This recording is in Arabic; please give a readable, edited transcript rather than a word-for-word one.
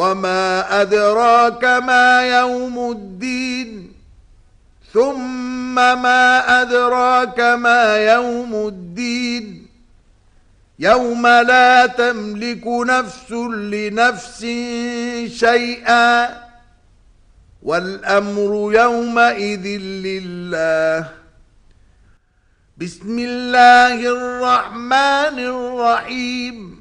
وما أدراك ما يوم الدين ثم ما أدراك ما يوم الدين يوم لا تملك نفس لنفس شيئا والأمر يومئذ لله. بسم الله الرحمن الرحيم.